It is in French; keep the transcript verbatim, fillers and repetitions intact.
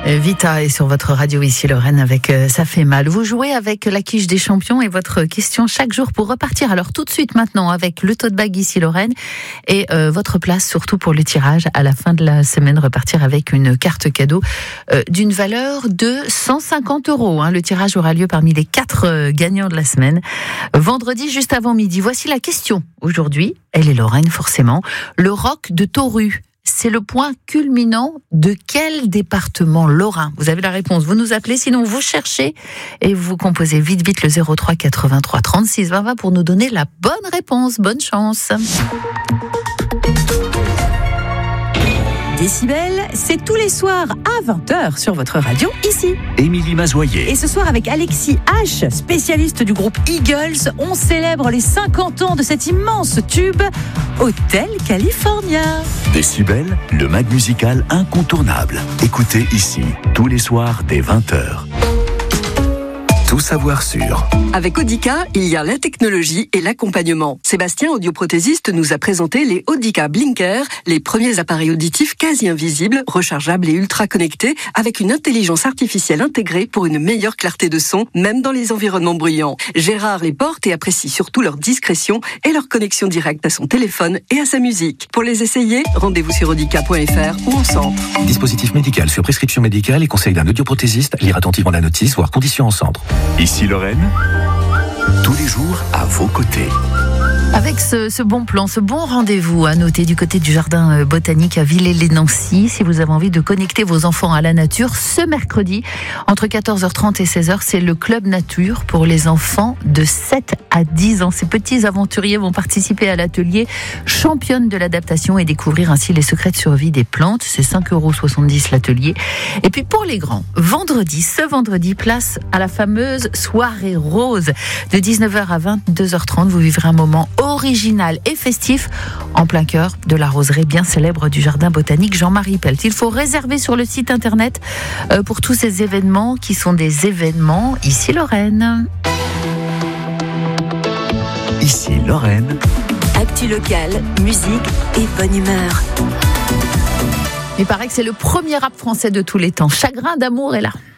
Vita est sur votre radio ici Lorraine avec euh, Ça fait mal. Vous jouez avec la quiche des champions et votre question chaque jour pour repartir. Alors tout de suite maintenant avec le tote bag ici Lorraine et euh, votre place surtout pour le tirage à la fin de la semaine, repartir avec une carte cadeau euh, d'une valeur de cent cinquante euros. Hein. Le tirage aura lieu parmi les quatre euh, gagnants de la semaine. Vendredi juste avant midi. Voici la question. Aujourd'hui, elle est Lorraine forcément. Le roc de Tauru, c'est le point culminant de quel département lorrain? Vous avez la réponse, vous nous appelez, sinon vous cherchez et vous composez vite vite le zéro trois quatre-vingt-trois trente-six vingt pour nous donner la bonne réponse. Bonne chance. Décibel, c'est tous les soirs à vingt heures sur votre radio, ici. Émilie Mazoyer. Et ce soir avec Alexis H, spécialiste du groupe Eagles, on célèbre les cinquante ans de cet immense tube, Hotel California. Décibel, le mag musical incontournable. Écoutez ici, tous les soirs dès vingt heures. Tout savoir sur. Avec Audica, il y a la technologie et l'accompagnement. Sébastien, audioprothésiste, nous a présenté les Audica Blinker, les premiers appareils auditifs quasi invisibles, rechargeables et ultra connectés, avec une intelligence artificielle intégrée pour une meilleure clarté de son, même dans les environnements bruyants. Gérard les porte et apprécie surtout leur discrétion et leur connexion directe à son téléphone et à sa musique. Pour les essayer, rendez-vous sur audica point f r ou en centre. Dispositif médical sur prescription médicale et conseil d'un audioprothésiste. Lire attentivement la notice, voire conditions en centre. Ici Lorraine, tous les jours à vos côtés. Avec ce, ce bon plan, ce bon rendez-vous à noter du côté du jardin botanique à Villers-les-Nancy, si vous avez envie de connecter vos enfants à la nature, ce mercredi, entre quatorze heures trente et seize heures, c'est le Club Nature pour les enfants de sept à dix ans. Ces petits aventuriers vont participer à l'atelier Championne de l'adaptation et découvrir ainsi les secrets de survie des plantes. C'est cinq euros soixante-dix l'atelier. Et puis pour les grands, vendredi, ce vendredi, place à la fameuse soirée rose. De dix-neuf heures à vingt-deux heures trente, vous vivrez un moment original et festif en plein cœur de la roseraie bien célèbre du jardin botanique Jean-Marie Pelt. Il faut réserver sur le site internet pour tous ces événements qui sont des événements ici Lorraine. Ici Lorraine. Actu locale, musique et bonne humeur. Il paraît que c'est le premier rap français de tous les temps. Chagrin d'amour est là.